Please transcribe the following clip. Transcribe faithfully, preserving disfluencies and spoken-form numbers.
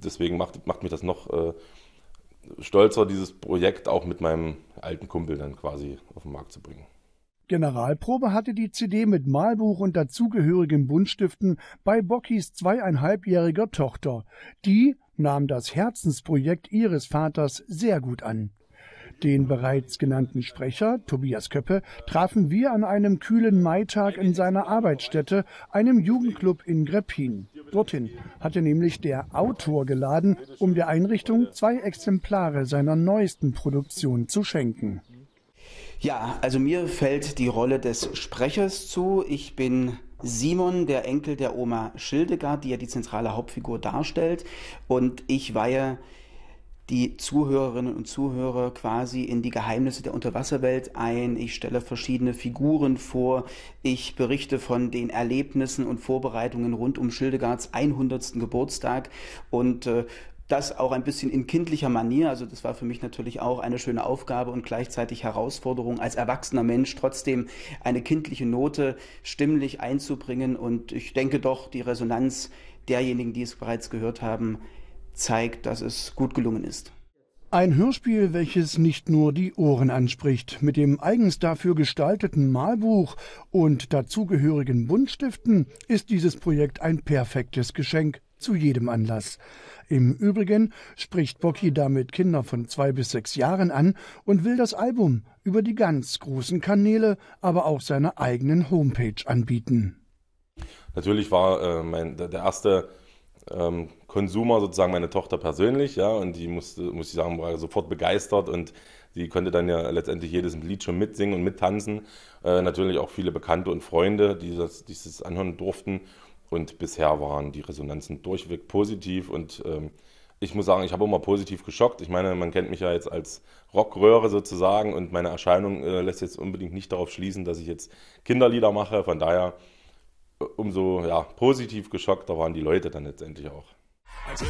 deswegen macht, macht mich das noch äh, stolzer, dieses Projekt auch mit meinem alten Kumpel dann quasi auf den Markt zu bringen. Generalprobe hatte die C D mit Malbuch und dazugehörigen Buntstiften bei Bockys zweieinhalbjähriger Tochter. Die nahm das Herzensprojekt ihres Vaters sehr gut an. Den bereits genannten Sprecher, Tobias Köppe, trafen wir an einem kühlen Maitag in seiner Arbeitsstätte, einem Jugendclub in Greppin. Dorthin hatte nämlich der Autor geladen, um der Einrichtung zwei Exemplare seiner neuesten Produktion zu schenken. Ja, also mir fällt die Rolle des Sprechers zu. Ich bin Simon, der Enkel der Oma Schildegard, die ja die zentrale Hauptfigur darstellt. Und ich weihe die Zuhörerinnen und Zuhörer quasi in die Geheimnisse der Unterwasserwelt ein. Ich stelle verschiedene Figuren vor. Ich berichte von den Erlebnissen und Vorbereitungen rund um Schildegards hundertsten Geburtstag und äh, das auch ein bisschen in kindlicher Manier. Also das war für mich natürlich auch eine schöne Aufgabe und gleichzeitig Herausforderung, als erwachsener Mensch trotzdem eine kindliche Note stimmlich einzubringen. Und ich denke doch, die Resonanz derjenigen, die es bereits gehört haben, zeigt, dass es gut gelungen ist. Ein Hörspiel, welches nicht nur die Ohren anspricht. Mit dem eigens dafür gestalteten Malbuch und dazugehörigen Buntstiften ist dieses Projekt ein perfektes Geschenk zu jedem Anlass. Im Übrigen spricht Bocki damit Kinder von zwei bis sechs Jahren an und will das Album über die ganz großen Kanäle, aber auch seiner eigenen Homepage anbieten. Natürlich war äh, mein, der, der erste ähm, Konsumer sozusagen meine Tochter persönlich, ja, und die musste, muss ich sagen, war sofort begeistert und die konnte dann ja letztendlich jedes Lied schon mitsingen und mittanzen. Äh, natürlich auch viele Bekannte und Freunde, die das, die das anhören durften. Und bisher waren die Resonanzen durchweg positiv und ähm, ich muss sagen, ich habe immer positiv geschockt. Ich meine, man kennt mich ja jetzt als Rockröhre sozusagen und meine Erscheinung äh, lässt jetzt unbedingt nicht darauf schließen, dass ich jetzt Kinderlieder mache. Von daher äh, umso ja, positiv geschockter waren die Leute dann letztendlich auch.